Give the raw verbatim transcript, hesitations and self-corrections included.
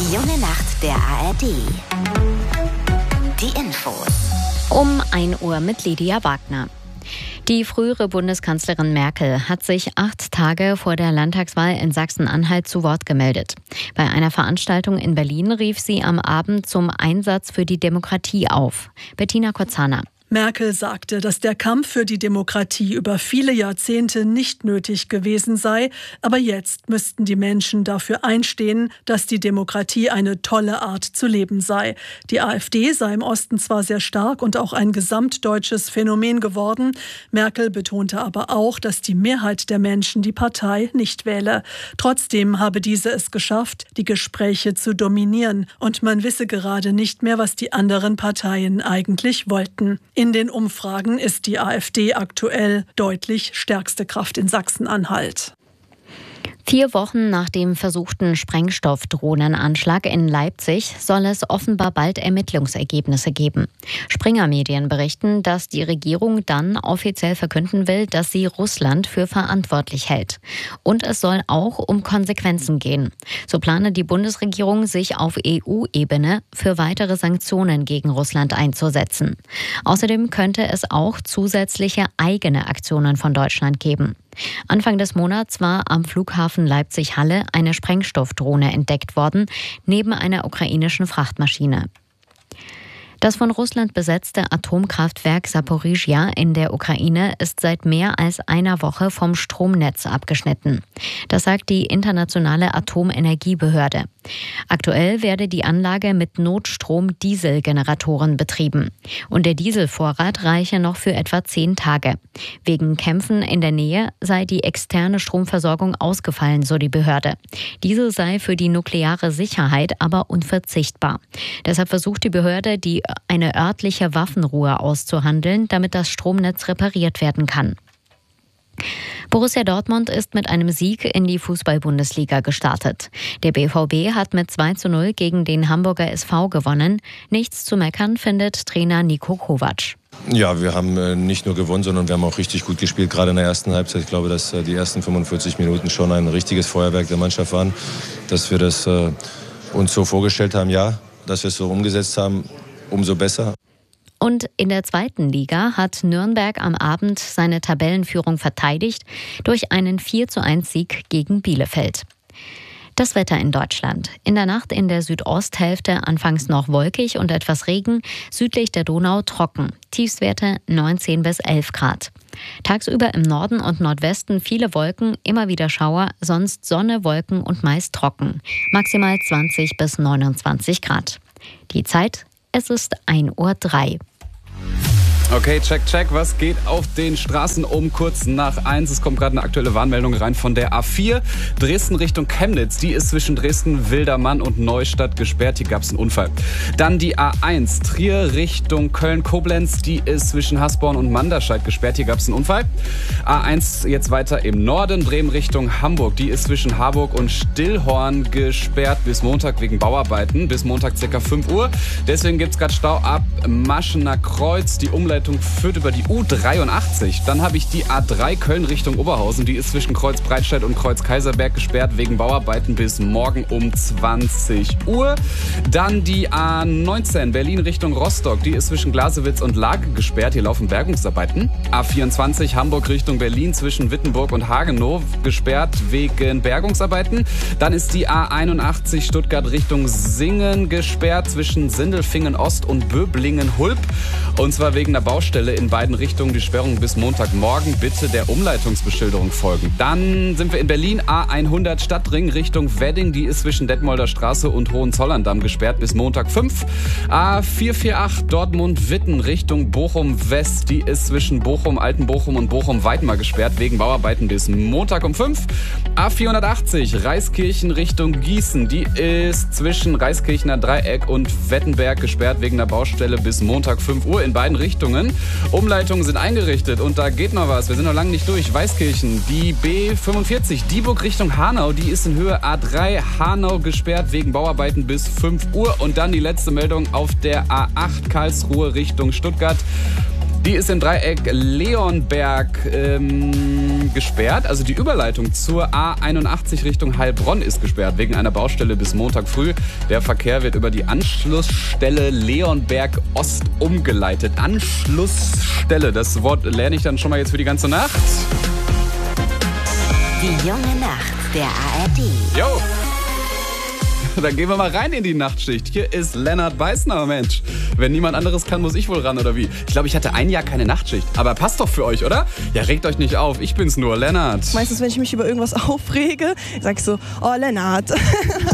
Die junge Nacht der A R D. Die Infos. Um ein Uhr mit Lydia Wagner. Die frühere Bundeskanzlerin Merkel hat sich acht Tage vor der Landtagswahl in Sachsen-Anhalt zu Wort gemeldet. Bei einer Veranstaltung in Berlin rief sie am Abend zum Einsatz für die Demokratie auf. Bettina Kozana. Merkel sagte, dass der Kampf für die Demokratie über viele Jahrzehnte nicht nötig gewesen sei, aber jetzt müssten die Menschen dafür einstehen, dass die Demokratie eine tolle Art zu leben sei. Die AfD sei im Osten zwar sehr stark und auch ein gesamtdeutsches Phänomen geworden, Merkel betonte aber auch, dass die Mehrheit der Menschen die Partei nicht wähle. Trotzdem habe diese es geschafft, die Gespräche zu dominieren, und man wisse gerade nicht mehr, was die anderen Parteien eigentlich wollten. In den Umfragen ist die AfD aktuell deutlich stärkste Kraft in Sachsen-Anhalt. Vier Wochen nach dem versuchten Sprengstoffdrohnenanschlag in Leipzig soll es offenbar bald Ermittlungsergebnisse geben. Springer-Medien berichten, dass die Regierung dann offiziell verkünden will, dass sie Russland für verantwortlich hält. Und es soll auch um Konsequenzen gehen. So plane die Bundesregierung, sich auf E U-Ebene für weitere Sanktionen gegen Russland einzusetzen. Außerdem könnte es auch zusätzliche eigene Aktionen von Deutschland geben. Anfang des Monats war am Flughafen Leipzig-Halle eine Sprengstoffdrohne entdeckt worden, neben einer ukrainischen Frachtmaschine. Das von Russland besetzte Atomkraftwerk Saporischschja in der Ukraine ist seit mehr als einer Woche vom Stromnetz abgeschnitten. Das sagt die Internationale Atomenergiebehörde. Aktuell werde die Anlage mit Notstrom-Dieselgeneratoren betrieben. Und der Dieselvorrat reiche noch für etwa zehn Tage. Wegen Kämpfen in der Nähe sei die externe Stromversorgung ausgefallen, so die Behörde. Diese sei für die nukleare Sicherheit aber unverzichtbar. Deshalb versucht die Behörde, die eine örtliche Waffenruhe auszuhandeln, damit das Stromnetz repariert werden kann. Borussia Dortmund ist mit einem Sieg in die Fußball-Bundesliga gestartet. Der B V B hat mit zwei zu null gegen den Hamburger S V gewonnen. Nichts zu meckern findet Trainer Niko Kovac. Ja, wir haben nicht nur gewonnen, sondern wir haben auch richtig gut gespielt, gerade in der ersten Halbzeit. Ich glaube, dass die ersten fünfundvierzig Minuten schon ein richtiges Feuerwerk der Mannschaft waren. Dass wir das äh, uns so vorgestellt haben, ja, dass wir es so umgesetzt haben, umso besser. Und in der zweiten Liga hat Nürnberg am Abend seine Tabellenführung verteidigt durch einen vier zu eins Sieg gegen Bielefeld. Das Wetter in Deutschland. In der Nacht in der Südosthälfte anfangs noch wolkig und etwas Regen, südlich der Donau trocken. Tiefstwerte neunzehn bis elf Grad. Tagsüber im Norden und Nordwesten viele Wolken, immer wieder Schauer, sonst Sonne, Wolken und meist trocken. Maximal zwanzig bis neunundzwanzig Grad. Die Zeit: es ist ein Uhr drei. Okay, check, check. Was geht auf den Straßen um kurz nach eins? Es kommt gerade eine aktuelle Warnmeldung rein von der A vier. Dresden Richtung Chemnitz. Die ist zwischen Dresden, Wildermann und Neustadt gesperrt. Hier gab es einen Unfall. Dann die A eins. Trier Richtung Köln-Koblenz. Die ist zwischen Hasborn und Manderscheid gesperrt. Hier gab es einen Unfall. A eins jetzt weiter im Norden. Bremen Richtung Hamburg. Die ist zwischen Harburg und Stillhorn gesperrt bis Montag wegen Bauarbeiten. Bis Montag circa fünf Uhr. Deswegen gibt es gerade Stau ab Maschener Kreuz. Die Umleitung führt über die U dreiundachtzig. Dann habe ich die A drei Köln Richtung Oberhausen. Die ist zwischen Kreuz Breitscheid und Kreuz Kaiserberg gesperrt wegen Bauarbeiten bis morgen um zwanzig Uhr. Dann die A neunzehn Berlin Richtung Rostock. Die ist zwischen Glasewitz und Lage gesperrt. Hier laufen Bergungsarbeiten. A vierundzwanzig Hamburg Richtung Berlin zwischen Wittenburg und Hagenow gesperrt wegen Bergungsarbeiten. Dann ist die A einundachtzig Stuttgart Richtung Singen gesperrt zwischen Sindelfingen Ost und Böblingen-Hulp. Und zwar wegen der Baustelle in beiden Richtungen. Die Sperrung bis Montagmorgen. Bitte der Umleitungsbeschilderung folgen. Dann sind wir in Berlin. A hundert Stadtring Richtung Wedding. Die ist zwischen Detmolder Straße und Hohenzollern-Damm gesperrt bis Montag fünf. A vierhundertachtzig Dortmund-Witten Richtung Bochum-West. Die ist zwischen Bochum, Altenbochum und Bochum-Weidmar gesperrt wegen Bauarbeiten bis Montag um fünf. A vierhundertachtzig Reiskirchen Richtung Gießen. Die ist zwischen Reiskirchener Dreieck und Wettenberg gesperrt wegen der Baustelle bis Montag fünf Uhr in beiden Richtungen. Umleitungen sind eingerichtet und da geht noch was. Wir sind noch lange nicht durch. Weißkirchen, die B fünfundvierzig, Dieburg Richtung Hanau, die ist in Höhe A drei Hanau gesperrt wegen Bauarbeiten bis fünf Uhr. Und dann die letzte Meldung auf der A acht Karlsruhe Richtung Stuttgart. Die ist im Dreieck Leonberg ähm, gesperrt. Also die Überleitung zur A einundachtzig Richtung Heilbronn ist gesperrt, wegen einer Baustelle bis Montag früh. Der Verkehr wird über die Anschlussstelle Leonberg Ost umgeleitet. Anschlussstelle, das Wort lerne ich dann schon mal jetzt für die ganze Nacht. Die junge Nacht der A R D. Jo! Dann gehen wir mal rein in die Nachtschicht. Hier ist Lennart Beißner, Mensch. Wenn niemand anderes kann, muss ich wohl ran, oder wie? Ich glaube, ich hatte ein Jahr keine Nachtschicht. Aber passt doch für euch, oder? Ja, regt euch nicht auf. Ich bin's nur, Lennart. Meistens, wenn ich mich über irgendwas aufrege, sag ich so, oh, Lennart.